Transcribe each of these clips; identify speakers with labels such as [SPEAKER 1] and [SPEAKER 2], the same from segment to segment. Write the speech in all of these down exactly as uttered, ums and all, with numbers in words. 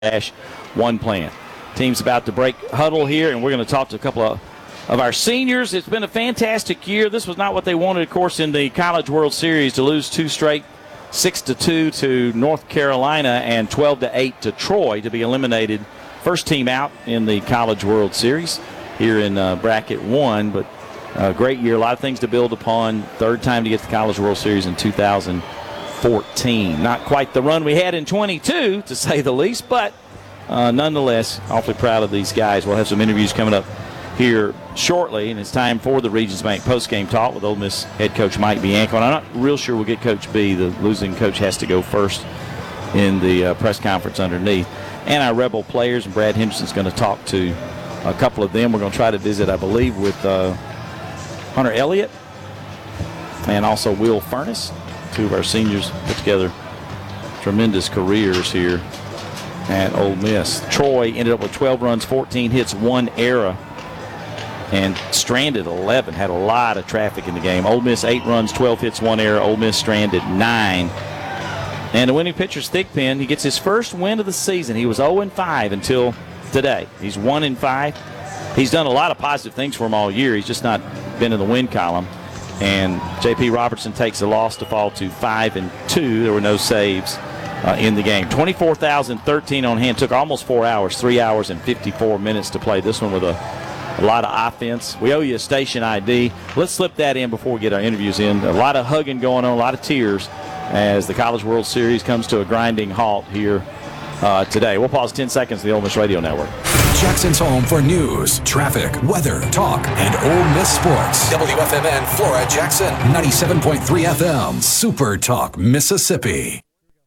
[SPEAKER 1] one plan. Team's about to break huddle here, and we're going to talk to a couple of, of our seniors. It's been a fantastic year. This was not what they wanted, of course, in the College World Series, to lose two straight, six to two to North Carolina and twelve to eight to Troy to be eliminated. First team out in the College World Series here in uh, bracket one, but a great year. A lot of things to build upon. Third time to get to the College World Series in two thousand fourteen. Not quite the run we had in twenty-two, to say the least, but uh, nonetheless, awfully proud of these guys. We'll have some interviews coming up here shortly, and it's time for the Regions Bank postgame talk with Ole Miss head coach Mike Bianco. And I'm not real sure we'll get Coach B. The losing coach has to go first in the uh, press conference underneath. And our Rebel players, and Brad Henderson's going to talk to a couple of them. We're going to try to visit, I believe, with uh, Hunter Elliott and also Will Furness. Two of our seniors put together tremendous careers here at Ole Miss. Troy ended up with twelve runs, fourteen hits, one error, and stranded eleven. Had a lot of traffic in the game. Ole Miss eight runs, twelve hits, one error. Ole Miss stranded nine. And the winning pitcher's Thigpen. He gets his first win of the season. He was oh and five until today. He's one and five. He's done a lot of positive things for him all year. He's just not been in the win column. And J P Robertson takes the loss to fall to five and two. There were no saves uh, in the game. twenty-four thousand thirteen on hand. Took almost four hours, three hours and fifty-four minutes to play this one with a, a lot of offense. We owe you a station I D. Let's slip that in before we get our interviews in. A lot of hugging going on, a lot of tears as the College World Series comes to a grinding halt here uh, today. We'll pause ten seconds to the Ole Miss Radio Network.
[SPEAKER 2] Jackson's home for news, traffic, weather, talk, and Ole Miss sports. W F M N Flora Jackson, ninety-seven point three F M, Super Talk, Mississippi.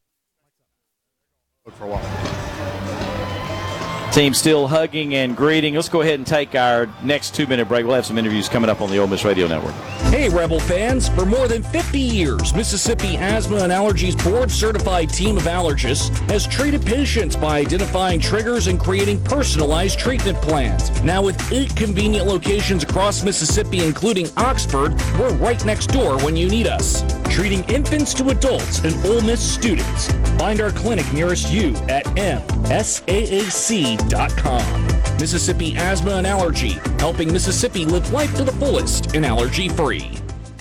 [SPEAKER 3] For a while.
[SPEAKER 1] Team still hugging and greeting. Let's go ahead and take our next two-minute break. We'll have some interviews coming up on the Ole Miss Radio Network.
[SPEAKER 4] Hey, Rebel fans. For more than fifty years, Mississippi Asthma and Allergies board-certified team of allergists has treated patients by identifying triggers and creating personalized treatment plans. Now with eight convenient locations across Mississippi, including Oxford, we're right next door when you need us. Treating infants to adults and Ole Miss students. Find our clinic nearest you at M S A A C dot com. Mississippi Asthma and Allergy, helping Mississippi live life to the fullest and allergy-free.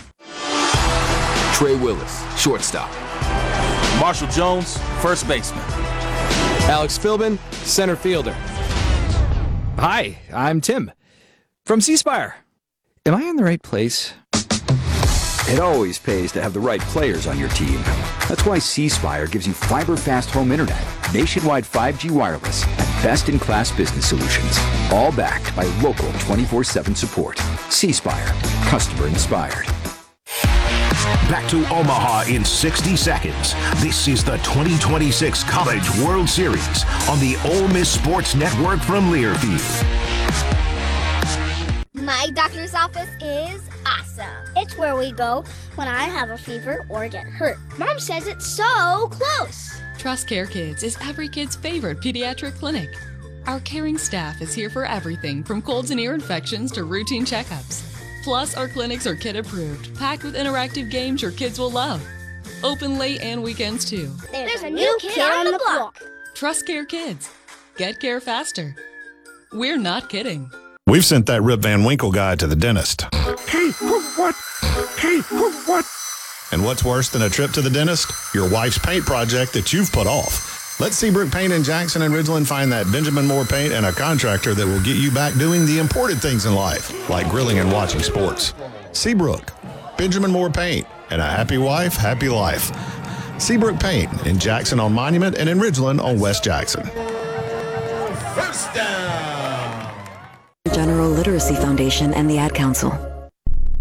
[SPEAKER 5] Trey Willis, shortstop.
[SPEAKER 6] Marshall Jones, first baseman.
[SPEAKER 5] Alex Philbin, center fielder.
[SPEAKER 7] Hi, I'm Tim from C Spire. Am I in the right place?
[SPEAKER 8] It always pays to have the right players on your team. That's why C Spire gives you fiber-fast home internet, nationwide five G wireless, and best-in-class business solutions, all backed by local twenty-four seven support. C Spire, customer inspired.
[SPEAKER 9] Back to Omaha in sixty seconds. This is the twenty twenty-six College World Series on the Ole Miss Sports Network from Learfield.
[SPEAKER 10] My doctor's office is awesome. It's where we go when I have a fever or get hurt. Mom says it's so close.
[SPEAKER 11] Trust Care Kids is every kid's favorite pediatric clinic. Our caring staff is here for everything from colds and ear infections to routine checkups. Plus, our clinics are kid approved, packed with interactive games your kids will love. Open late and weekends too.
[SPEAKER 10] There's, There's a new kid, kid on the block.
[SPEAKER 11] Trust Care Kids. Get care faster. We're not kidding.
[SPEAKER 9] We've sent that Rip Van Winkle guy to the dentist.
[SPEAKER 12] Hey, what? Hey, what?
[SPEAKER 9] And what's worse than a trip to the dentist? Your wife's paint project that you've put off. Let Seabrook Paint in Jackson and Ridgeland find that Benjamin Moore paint and a contractor that will get you back doing the important things in life, like grilling and watching sports. Seabrook, Benjamin Moore Paint, and a happy wife, happy life. Seabrook Paint in Jackson on Monument and in Ridgeland on West Jackson.
[SPEAKER 13] General Literacy Foundation and the Ad Council.